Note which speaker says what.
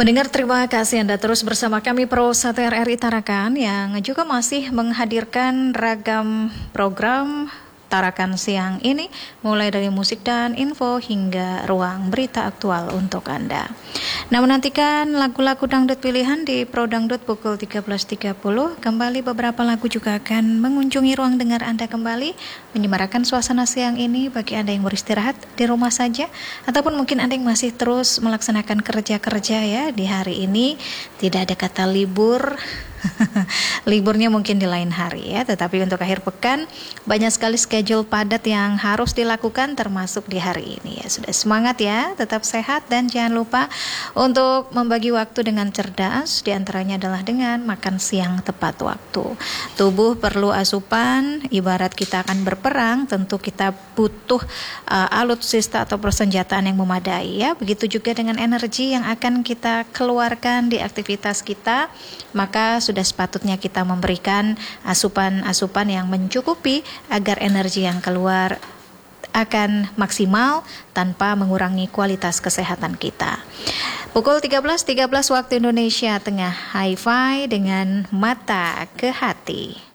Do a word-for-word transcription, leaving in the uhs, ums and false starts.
Speaker 1: Pendengar, terima kasih Anda terus bersama kami Pro satu R R I Tarakan yang juga masih menghadirkan ragam program Tarakan siang ini, mulai dari musik dan info hingga ruang berita aktual untuk Anda. Nah, menantikan lagu-lagu dangdut pilihan di Pro Dangdut pukul tiga belas tiga puluh. Kembali beberapa lagu juga akan mengunjungi ruang dengar Anda kembali, menyemarakan suasana siang ini bagi Anda yang beristirahat di rumah saja, ataupun mungkin Anda yang masih terus melaksanakan kerja-kerja ya di hari ini. Tidak ada kata libur. Liburnya mungkin di lain hari ya, tetapi untuk akhir pekan banyak sekali schedule padat yang harus dilakukan termasuk di hari ini ya. Sudah semangat ya, tetap sehat dan jangan lupa untuk membagi waktu dengan cerdas, diantaranya adalah dengan makan siang tepat waktu. Tubuh perlu asupan, ibarat kita akan berperang, tentu kita butuh uh, alutsista atau persenjataan yang memadai ya. Begitu juga dengan energi yang akan kita keluarkan di aktivitas kita, maka sudah sepatutnya kita memberikan asupan-asupan yang mencukupi agar energi yang keluar akan maksimal tanpa mengurangi kualitas kesehatan kita. Pukul tiga belas tiga belas waktu Indonesia Tengah, Hi-Fi dengan Mata ke Hati.